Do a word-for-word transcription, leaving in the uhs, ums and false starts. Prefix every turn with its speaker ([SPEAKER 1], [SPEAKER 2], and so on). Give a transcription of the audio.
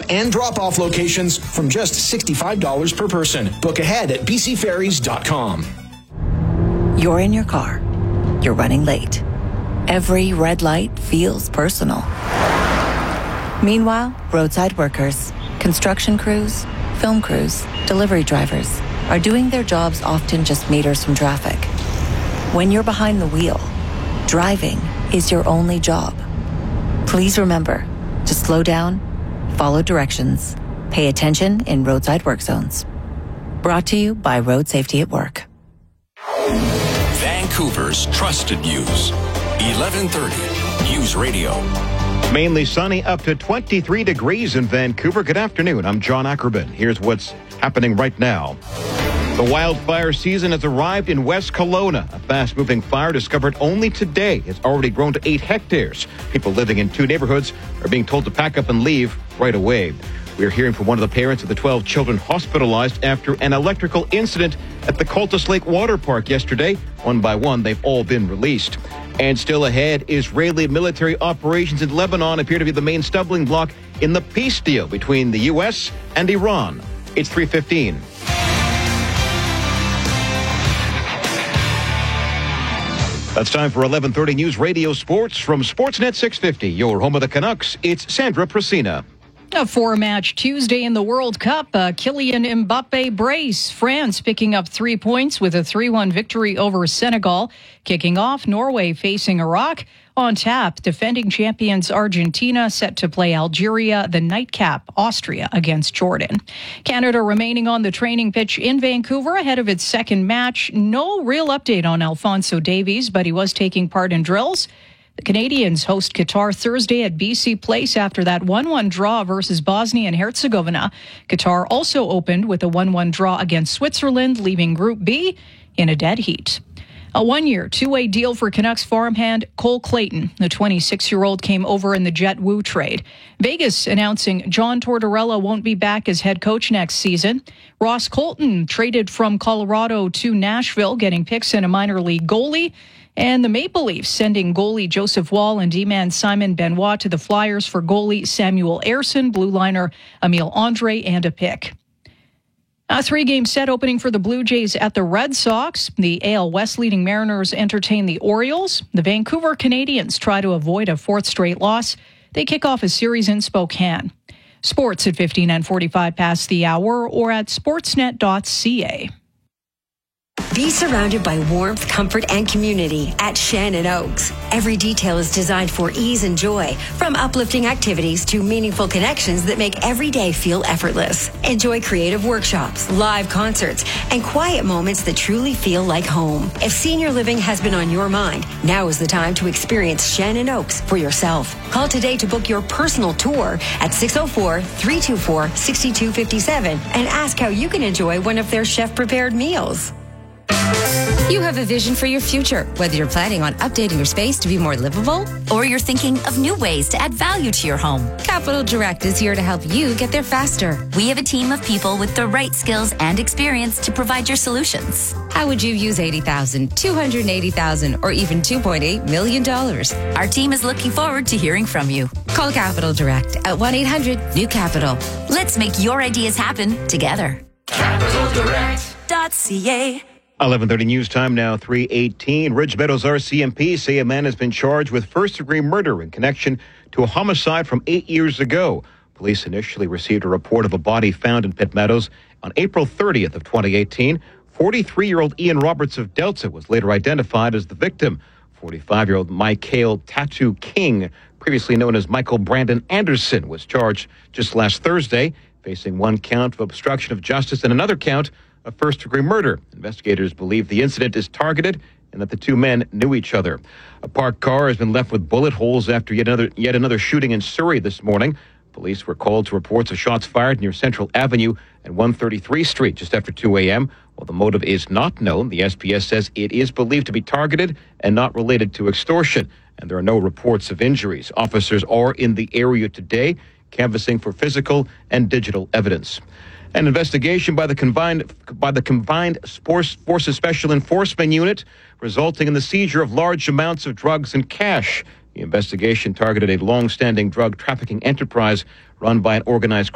[SPEAKER 1] and drop-off locations from just sixty-five dollars per person. Book ahead at b c ferries dot com.
[SPEAKER 2] You're in your car. You're running late. Every red light feels personal. Meanwhile, roadside workers, construction crews, film crews, delivery drivers are doing their jobs often just meters from traffic. When you're behind the wheel, driving is your only job. Please remember to slow down, follow directions, pay attention in roadside work zones. Brought to you by Road Safety at Work.
[SPEAKER 3] Vancouver's trusted news. eleven thirty News Radio.
[SPEAKER 4] Mainly sunny, up to twenty-three degrees in Vancouver. Good afternoon. I'm John Ackerman. Here's what's happening right now. The wildfire season has arrived in West Kelowna. A fast-moving fire discovered only today has already grown to eight hectares. People living in two neighborhoods are being told to pack up and leave right away. We're hearing from one of the parents of the twelve children hospitalized after an electrical incident at the Cultus Lake Water Park yesterday. One by one, they've all been released. And still ahead, Israeli military operations in Lebanon appear to be the main stumbling block in the peace deal between the U S and Iran. It's three fifteen. That's time for eleven thirty News Radio Sports from Sportsnet six fifty. Your home of the Canucks, it's Sandra Prasina.
[SPEAKER 5] A four-match Tuesday in the World Cup. A Kylian Mbappe brace. France picking up three points with a three one victory over Senegal. Kicking off, Norway facing Iraq. On tap, defending champions Argentina set to play Algeria. The nightcap, Austria against Jordan. Canada remaining on the training pitch in Vancouver ahead of its second match. No real update on Alphonso Davies, but he was taking part in drills. The Canadians host Qatar Thursday at B C Place after that one one draw versus Bosnia and Herzegovina. Qatar also opened with a one one draw against Switzerland, leaving Group B in a dead heat. A one-year, two-way deal for Canucks farmhand Cole Clayton. The twenty-six-year-old came over in the Jet Wu trade. Vegas announcing John Tortorella won't be back as head coach next season. Ross Colton traded from Colorado to Nashville, getting picks in a minor league goalie. And the Maple Leafs sending goalie Joseph Wall and D-man Simon Benoit to the Flyers for goalie Samuel Ayerson, blue liner Emile Andre, and a pick. A three-game set opening for the Blue Jays at the Red Sox. The A L West leading Mariners entertain the Orioles. The Vancouver Canadians try to avoid a fourth straight loss. They kick off a series in Spokane. Sports at fifteen and forty-five past the hour or at sportsnet dot c a.
[SPEAKER 6] Be surrounded by warmth, comfort, and community at Shannon Oaks. Every detail is designed for ease and joy, from uplifting activities to meaningful connections that make every day feel effortless. Enjoy creative workshops, live concerts, and quiet moments that truly feel like home. If senior living has been on your mind, now is the time to experience Shannon Oaks for yourself. Call today to book your personal tour at six oh four, three two four, six two five seven and ask how you can enjoy one of their chef-prepared meals.
[SPEAKER 7] You have a vision for your future, whether you're planning on updating your space to be more livable
[SPEAKER 8] or you're thinking of new ways to add value to your home.
[SPEAKER 7] Capital Direct is here to help you get there faster.
[SPEAKER 8] We have a team of people with the right skills and experience to provide your solutions.
[SPEAKER 7] How would you use eighty thousand dollars, two hundred eighty thousand dollars, or even two point eight million dollars?
[SPEAKER 8] Our team is looking forward to hearing from you.
[SPEAKER 7] Call Capital Direct at one eight hundred new capital.
[SPEAKER 8] Let's make your ideas happen together.
[SPEAKER 3] capital direct
[SPEAKER 8] dot c a.
[SPEAKER 4] eleven thirty News Time now, three eighteen. Ridge Meadows R C M P say a man has been charged with first-degree murder in connection to a homicide from eight years ago. Police initially received a report of a body found in Pitt Meadows on April thirtieth of twenty eighteen. forty-three-year-old Ian Roberts of Delta was later identified as the victim. forty-five-year-old Michael Tattoo King, previously known as Michael Brandon Anderson, was charged just last Thursday, facing one count of obstruction of justice and another count of first-degree murder. Investigators believe the incident is targeted and that the two men knew each other. A parked car has been left with bullet holes after yet another yet another shooting in Surrey this morning. Police were called to reports of shots fired near Central Avenue and one thirty-third Street just after two a.m. While the motive is not known, the S P S says it is believed to be targeted and not related to extortion, and there are no reports of injuries. Officers are in the area today, canvassing for physical and digital evidence. An investigation by the combined by the combined Forces Special Enforcement Unit resulting in the seizure of large amounts of drugs and cash. The investigation targeted a long-standing drug trafficking enterprise run by an organized